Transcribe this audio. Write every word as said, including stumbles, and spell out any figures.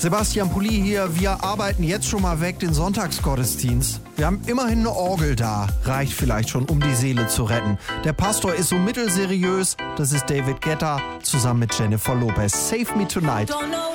Sebastian Pulli hier. Wir arbeiten jetzt schon mal weg den Sonntagsgottesdienst. Wir haben immerhin eine Orgel da. Reicht vielleicht schon, um die Seele zu retten. Der Pastor ist so mittelseriös. Das ist David Guetta zusammen mit Jennifer Lopez. Save Me Tonight.